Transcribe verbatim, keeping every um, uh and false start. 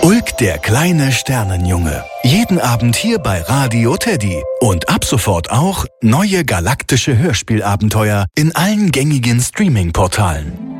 Ulk, der kleine Sternenjunge. Jeden Abend hier bei Radio Teddy. Und ab sofort auch neue galaktische Hörspielabenteuer in allen gängigen Streaming-Portalen.